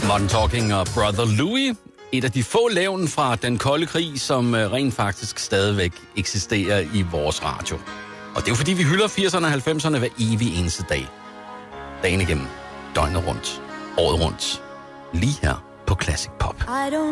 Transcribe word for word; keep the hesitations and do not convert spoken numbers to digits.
Modern Talking og Brother Louie. Et af de få levn fra den kolde krig, som rent faktisk stadigvæk eksisterer i vores radio. Og det er jo fordi, vi hylder firserne og halvfemserne hver evig eneste dag. Dagen igennem, døgnet rundt, året rundt. Lige her på Classic Pop.